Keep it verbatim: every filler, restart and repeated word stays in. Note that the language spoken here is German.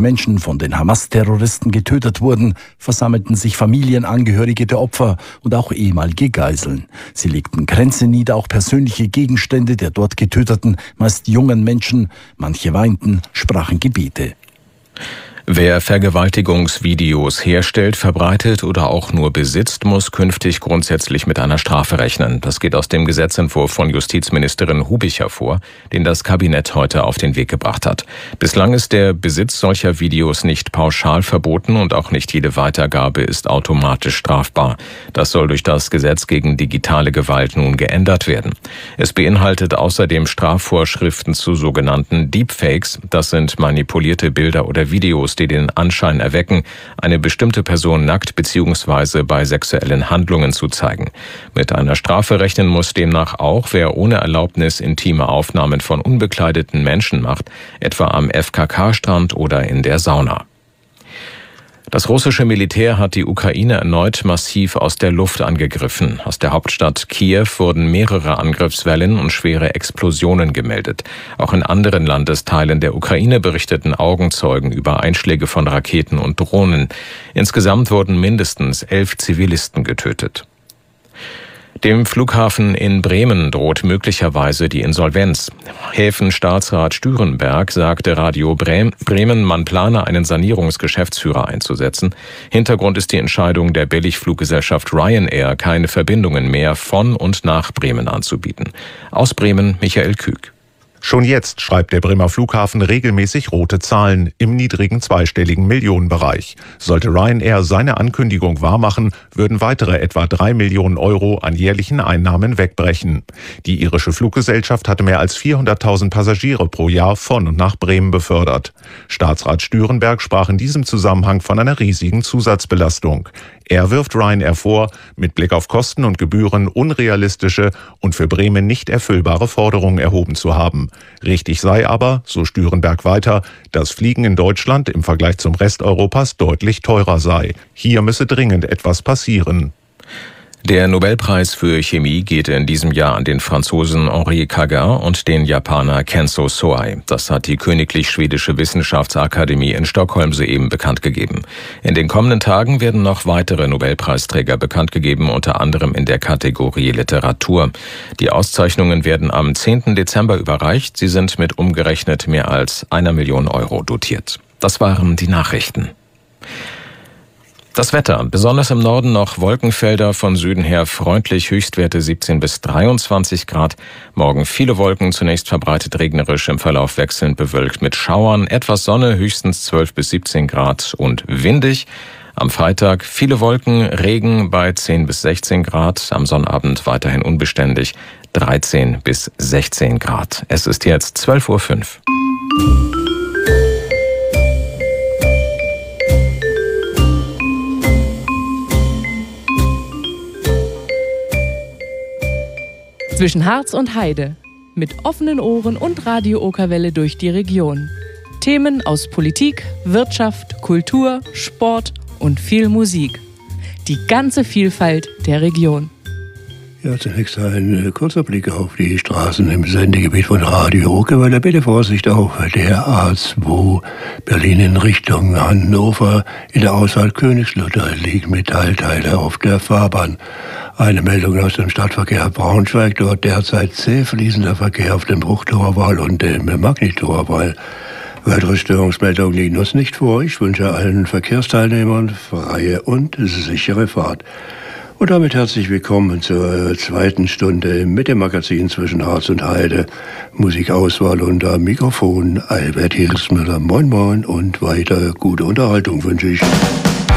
Menschen von den Hamas-Terroristen getötet wurden, versammelten sich Familienangehörige der Opfer und auch ehemalige Geiseln. Sie legten Kränze nieder, auch persönliche Gegenstände der dort getöteten, meist jungen Menschen. Manche weinten, sprachen Gebete. Wer Vergewaltigungsvideos herstellt, verbreitet oder auch nur besitzt, muss künftig grundsätzlich mit einer Strafe rechnen. Das geht aus dem Gesetzentwurf von Justizministerin Hubich hervor, den das Kabinett heute auf den Weg gebracht hat. Bislang ist der Besitz solcher Videos nicht pauschal verboten und auch nicht jede Weitergabe ist automatisch strafbar. Das soll durch das Gesetz gegen digitale Gewalt nun geändert werden. Es beinhaltet außerdem Strafvorschriften zu sogenannten Deepfakes. Das sind manipulierte Bilder oder Videos, die den Anschein erwecken, eine bestimmte Person nackt bzw. bei sexuellen Handlungen zu zeigen. Mit einer Strafe rechnen muss demnach auch, wer ohne Erlaubnis intime Aufnahmen von unbekleideten Menschen macht, etwa am F K K-Strand oder in der Sauna. Das russische Militär hat die Ukraine erneut massiv aus der Luft angegriffen. Aus der Hauptstadt Kiew wurden mehrere Angriffswellen und schwere Explosionen gemeldet. Auch in anderen Landesteilen der Ukraine berichteten Augenzeugen über Einschläge von Raketen und Drohnen. Insgesamt wurden mindestens elf Zivilisten getötet. Dem Flughafen in Bremen droht möglicherweise die Insolvenz. Häfenstaatsrat Stürenberg sagte Radio Bremen, man plane einen Sanierungsgeschäftsführer einzusetzen. Hintergrund ist die Entscheidung der Billigfluggesellschaft Ryanair, keine Verbindungen mehr von und nach Bremen anzubieten. Aus Bremen Michael Küg. Schon jetzt schreibt der Bremer Flughafen regelmäßig rote Zahlen im niedrigen zweistelligen Millionenbereich. Sollte Ryanair seine Ankündigung wahrmachen, würden weitere etwa drei Millionen Euro an jährlichen Einnahmen wegbrechen. Die irische Fluggesellschaft hatte mehr als vierhunderttausend Passagiere pro Jahr von und nach Bremen befördert. Staatsrat Stürenberg sprach in diesem Zusammenhang von einer riesigen Zusatzbelastung. Er wirft Ryanair vor, mit Blick auf Kosten und Gebühren unrealistische und für Bremen nicht erfüllbare Forderungen erhoben zu haben. Richtig sei aber, so Stürenberg weiter, dass Fliegen in Deutschland im Vergleich zum Rest Europas deutlich teurer sei. Hier müsse dringend etwas passieren. Der Nobelpreis für Chemie geht in diesem Jahr an den Franzosen Henri Cagin und den Japaner Kenzo Soei. Das hat die Königlich Schwedische Wissenschaftsakademie in Stockholm soeben bekannt gegeben. In den kommenden Tagen werden noch weitere Nobelpreisträger bekannt gegeben, unter anderem in der Kategorie Literatur. Die Auszeichnungen werden am zehnten Dezember überreicht. Sie sind mit umgerechnet mehr als einer Million Euro dotiert. Das waren die Nachrichten. Das Wetter, besonders im Norden noch Wolkenfelder, von Süden her freundlich, Höchstwerte siebzehn bis dreiundzwanzig Grad. Morgen viele Wolken, zunächst verbreitet regnerisch, im Verlauf wechselnd bewölkt mit Schauern, etwas Sonne, höchstens zwölf bis siebzehn Grad und windig. Am Freitag viele Wolken, Regen bei zehn bis sechzehn Grad, am Sonnabend weiterhin unbeständig, dreizehn bis sechzehn Grad. Es ist jetzt zwölf Uhr fünf. Zwischen Harz und Heide. Mit offenen Ohren und Radio-Okerwelle durch die Region. Themen aus Politik, Wirtschaft, Kultur, Sport und viel Musik. Die ganze Vielfalt der Region. Ja, zunächst ein kurzer Blick auf die Straßen im Sendegebiet von Radio Okerwelle. Bitte Vorsicht auf der A zwei Berlin in Richtung Hannover. In der Ausfahrt Königslutter liegen Metallteile auf der Fahrbahn. Eine Meldung aus dem Stadtverkehr Braunschweig. Dort derzeit zäh fließender Verkehr auf dem Bruchtorwall und dem Magnitorwall. Weitere Störungsmeldungen liegen uns nicht vor. Ich wünsche allen Verkehrsteilnehmern freie und sichere Fahrt. Und damit herzlich willkommen zur zweiten Stunde mit dem Magazin Zwischen Harz und Heide. Musikauswahl unter Mikrofon Albert Hilsmüller. Moin moin und weiter gute Unterhaltung wünsche ich.